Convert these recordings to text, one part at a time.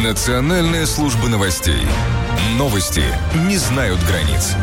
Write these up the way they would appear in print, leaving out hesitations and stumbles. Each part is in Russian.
Национальная служба новостей. Новости не знают границ.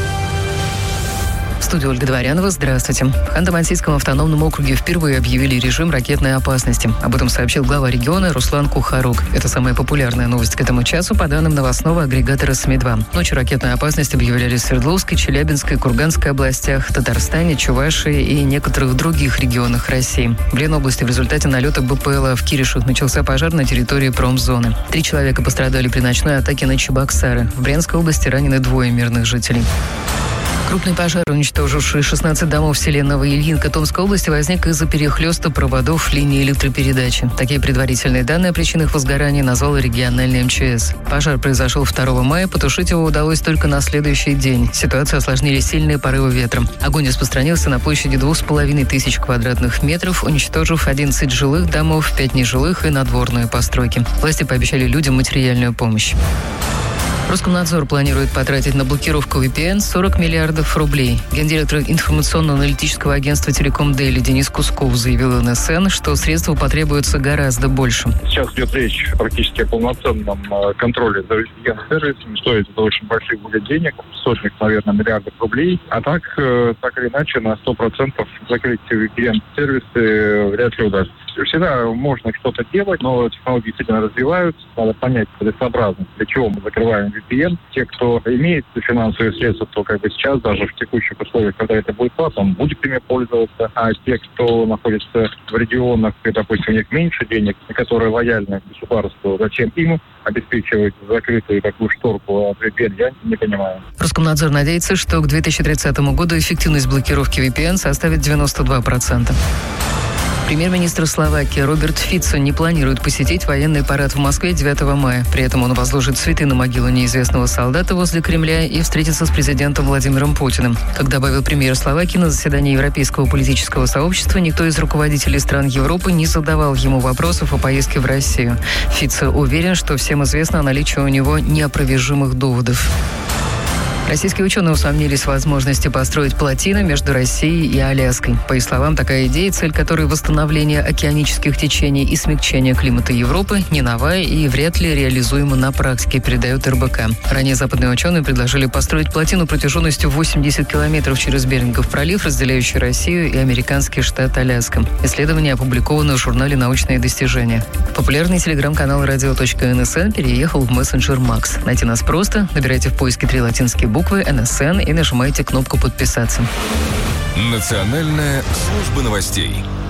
В студии Ольга Дворянова. Здравствуйте. В Ханты-Мансийском автономном округе впервые объявили режим ракетной опасности. Об этом сообщил глава региона Руслан Кухарук. Это самая популярная новость к этому часу по данным новостного агрегатора СМИ-2. Ночью ракетную опасность объявляли в Свердловской, Челябинской, Курганской областях, Татарстане, Чувашии и некоторых других регионах России. В Ленобласти в результате налета БПЛА в Киришах начался пожар на территории промзоны. 3 человека пострадали при ночной атаке на Чебоксары. В Брянской области ранены 2 мирных жителей. Крупный пожар, уничтоживший 16 домов в селе Новоильинка Томской области, возник из-за перехлёста проводов линии электропередачи. Такие предварительные данные о причинах возгорания назвал региональный МЧС. Пожар произошел 2 мая, потушить его удалось только на следующий день. Ситуацию осложнили сильные порывы ветра. Огонь распространился на площади 2500 квадратных метров, уничтожив 11 жилых домов, 5 нежилых и надворные постройки. Власти пообещали людям материальную помощь. Роскомнадзор планирует потратить на блокировку VPN 40 миллиардов рублей. Гендиректор информационно-аналитического агентства «Телеком Дейли» Денис Кусков заявил НСН, что средств потребуется гораздо больше. Сейчас идет речь практически о полноценном контроле за VPN-сервисами. Стоит это очень больших будет денег, сотни, наверное, миллиардов рублей. А так или иначе, на 100% закрыть VPN-сервисы вряд ли удастся. Всегда можно что-то делать, но технологии действительно развиваются. Надо понять целесообразность, для чего мы закрываем VPN. Те, кто имеет финансовые средства, то сейчас, даже в текущих условиях, когда это будет платно, будет ими пользоваться. А те, кто находится в регионах, где, допустим, у них меньше денег, и которые лояльны к государству, зачем им обеспечивать закрытую такую шторку от VPN, я не понимаю. Роскомнадзор надеется, что к 2030 году эффективность блокировки VPN составит 92%. Премьер-министр Словакии Роберт Фицо не планирует посетить военный парад в Москве 9 мая. При этом он возложит цветы на могилу неизвестного солдата возле Кремля и встретится с президентом Владимиром Путиным. Как добавил премьер Словакии, на заседании Европейского политического сообщества никто из руководителей стран Европы не задавал ему вопросов о поездке в Россию. Фицо уверен, что всем известно о наличии у него неопровержимых доводов. Российские ученые усомнились в возможности построить плотину между Россией и Аляской. По их словам, такая идея, цель которой восстановление океанических течений и смягчение климата Европы, не новая и вряд ли реализуема на практике, передает РБК. Ранее западные ученые предложили построить плотину протяженностью 80 километров через Берингов пролив, разделяющий Россию и американский штат Аляска. Исследование опубликовано в журнале «Научные достижения». Популярный телеграм-канал radio.nsn переехал в мессенджер Макс. Найти нас просто. Набирайте в поиске 3 латинские буквы НСН и нажимайте кнопку «Подписаться». Национальная служба новостей.